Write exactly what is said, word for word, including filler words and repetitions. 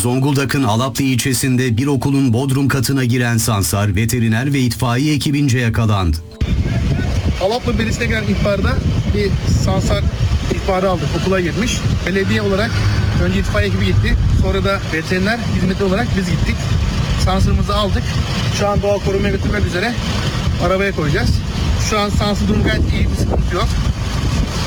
Zonguldak'ın Alaplı ilçesinde bir okulun bodrum katına giren Sansar, veteriner ve itfaiye ekibince yakalandı. Alaplı Belediyesi'ne gelen ihbarda bir Sansar ihbarı aldık. Okula girmiş. Belediye olarak önce itfaiye ekibi gitti. Sonra da veteriner hizmeti olarak biz gittik. Sansarımızı aldık. Şu an doğa korumaya götürmek üzere arabaya koyacağız. Şu an Sansar durumu gayet iyi, bir sıkıntı yok.